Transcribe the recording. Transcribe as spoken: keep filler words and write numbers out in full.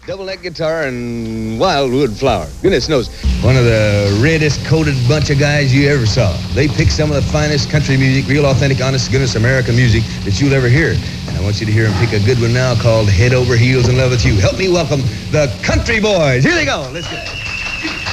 double neck guitar, and wildwood flower. Goodness knows, one of the reddest coated bunch of guys you ever saw. They pick some of the finest country music, real authentic, honest goodness American music that you'll ever hear. And I want you to hear them pick a good one now called Head Over Heels in Love with You. Help me welcome the Country Boys. Here they go. Let's go.